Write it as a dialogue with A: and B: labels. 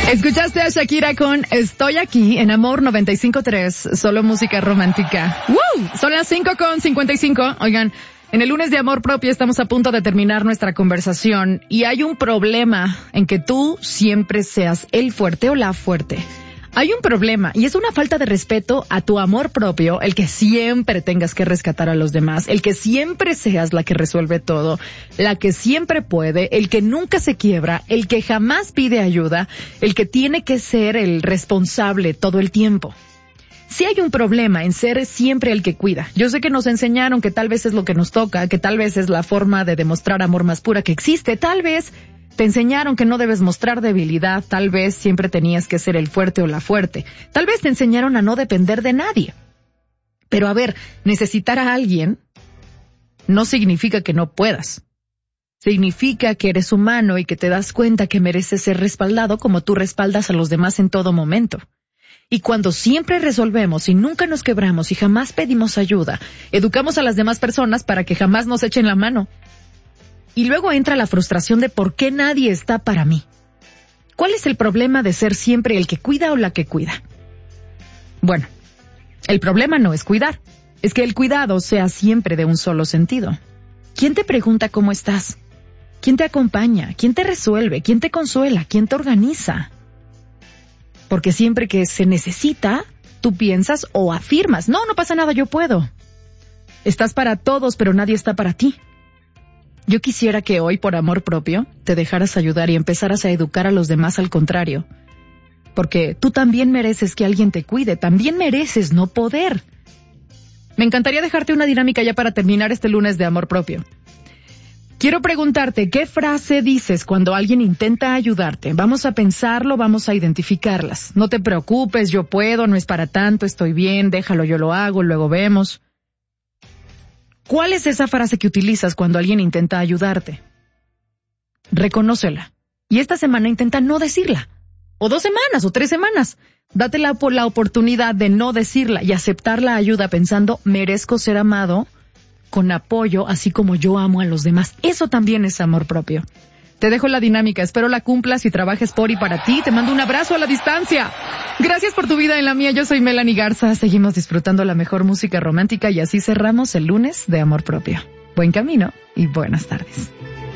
A: Escuchaste a Shakira con Estoy aquí en Amor 95.3, solo música romántica. ¡Woo! Son las 5:55. Oigan, en el lunes de Amor Propio estamos a punto de terminar nuestra conversación y hay un problema en que tú siempre seas el fuerte o la fuerte. Hay un problema y es una falta de respeto a tu amor propio, el que siempre tengas que rescatar a los demás, el que siempre seas la que resuelve todo, la que siempre puede, el que nunca se quiebra, el que jamás pide ayuda, el que tiene que ser el responsable todo el tiempo. Sí hay un problema en ser siempre el que cuida. Yo sé que nos enseñaron que tal vez es lo que nos toca, que tal vez es la forma de demostrar amor más pura que existe, tal vez te enseñaron que no debes mostrar debilidad, tal vez siempre tenías que ser el fuerte o la fuerte. Tal vez te enseñaron a no depender de nadie. Pero a ver, necesitar a alguien no significa que no puedas. Significa que eres humano y que te das cuenta que mereces ser respaldado como tú respaldas a los demás en todo momento. Y cuando siempre resolvemos y nunca nos quebramos y jamás pedimos ayuda, educamos a las demás personas para que jamás nos echen la mano. Y luego entra la frustración de por qué nadie está para mí. ¿Cuál es el problema de ser siempre el que cuida o la que cuida? Bueno, el problema no es cuidar, es que el cuidado sea siempre de un solo sentido. ¿Quién te pregunta cómo estás? ¿Quién te acompaña? ¿Quién te resuelve? ¿Quién te consuela? ¿Quién te organiza? Porque siempre que se necesita, tú piensas o afirmas, no pasa nada, yo puedo. Estás para todos, pero nadie está para ti. Yo quisiera que hoy, por amor propio, te dejaras ayudar y empezaras a educar a los demás al contrario. Porque tú también mereces que alguien te cuide, también mereces no poder. Me encantaría dejarte una dinámica ya para terminar este lunes de amor propio. Quiero preguntarte, ¿qué frase dices cuando alguien intenta ayudarte? Vamos a pensarlo, vamos a identificarlas. No te preocupes, yo puedo, no es para tanto, estoy bien, déjalo, yo lo hago, luego vemos. ¿Cuál es esa frase que utilizas cuando alguien intenta ayudarte? Reconócela. Y esta semana intenta no decirla. O 2 semanas, o 3 semanas. Date la oportunidad de no decirla y aceptar la ayuda pensando, merezco ser amado con apoyo, así como yo amo a los demás. Eso también es amor propio. Te dejo la dinámica, espero la cumplas y trabajes por y para ti. Te mando un abrazo a la distancia. Gracias por tu vida en la mía, yo soy Melanie Garza. Seguimos disfrutando la mejor música romántica y así cerramos el lunes de amor propio. Buen camino y buenas tardes.